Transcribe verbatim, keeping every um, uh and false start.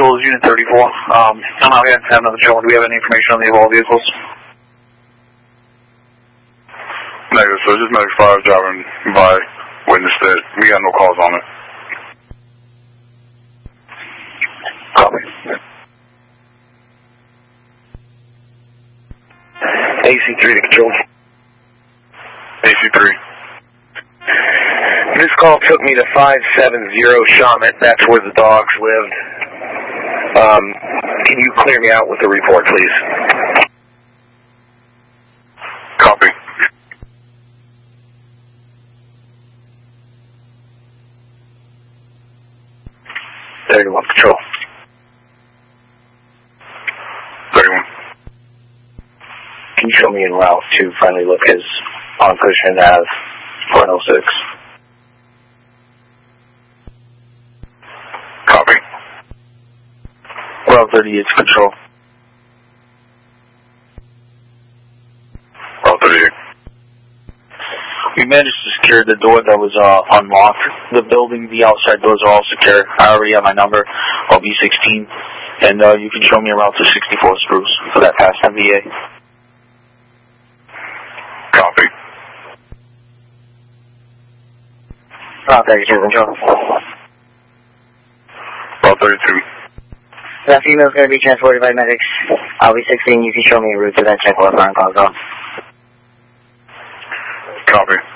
vehicles, Unit thirty-four. Um, I'm out here in San Antonio. Do we have any information on the Evolve vehicles? Negative, so just Medic five driving by, witnessed it. We got no calls on it. Copy. A C three to control. A C three. This call took me to five seven zero Shaman. That's where the dogs lived. Um, can you clear me out with the report, please? Copy. thirty-one Control. thirty-one. Can you show me en route to Friendly Lucas on Cushman Ave, one oh six? Copy. Route thirty-eight Control. Route thirty-eight. We managed to secure the door that was uh, unlocked. The building, the outside doors are all secure. I already have my number. I'll be sixteen. And uh, you can show me around to sixty-four Spruce for that past M V A. Copy. Route thirty-two Control. Route thirty-two. That female is going to be transported by medics. I'll be sixteen. You can show me a route to that check while I'm on call. Copy.